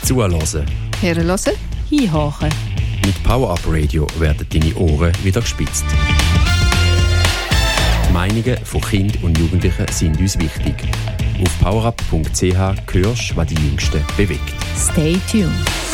Zuhören. Hören, hinhören. Mit Power-Up Radio werden deine Ohren wieder gespitzt. Die Meinungen von Kindern und Jugendlichen sind uns wichtig. Auf powerup.ch hörst, was die Jüngsten bewegt. Stay tuned.